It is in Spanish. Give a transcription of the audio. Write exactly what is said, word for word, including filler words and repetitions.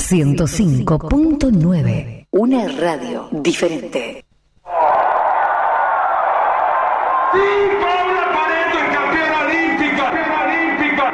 ciento cinco punto nueve. Una radio diferente. ¡Sí, Pablo!